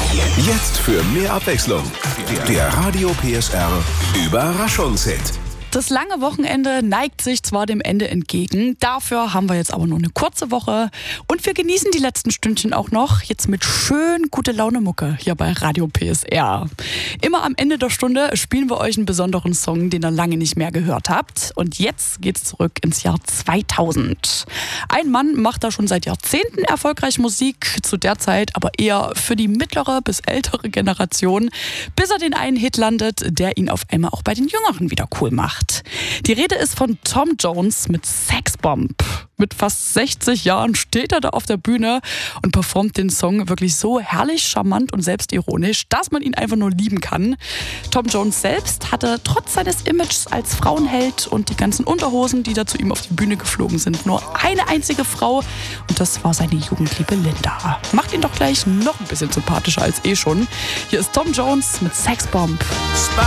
Jetzt für mehr Abwechslung. Der Radio PSR Überraschungshit. Das lange Wochenende neigt sich zwar dem Ende entgegen, dafür haben wir jetzt aber nur eine kurze Woche und wir genießen die letzten Stündchen auch noch, jetzt mit schön gute Laune Mucke hier bei Radio PSR. Immer am Ende der Stunde spielen wir euch einen besonderen Song, den ihr lange nicht mehr gehört habt. Und jetzt geht's zurück ins Jahr 2000. Ein Mann macht da schon seit Jahrzehnten erfolgreich Musik, zu der Zeit aber eher für die mittlere bis ältere Generation, bis er den einen Hit landet, der ihn auf einmal auch bei den Jüngeren wieder cool macht. Die Rede ist von Tom Jones mit Sexbomb. Mit fast 60 Jahren steht er da auf der Bühne und performt den Song wirklich so herrlich, charmant und selbstironisch, dass man ihn einfach nur lieben kann. Tom Jones selbst hatte trotz seines Images als Frauenheld und die ganzen Unterhosen, die da zu ihm auf die Bühne geflogen sind, nur eine einzige Frau und das war seine Jugendliebe Linda. Macht ihn doch gleich noch ein bisschen sympathischer als schon. Hier ist Tom Jones mit Sexbomb.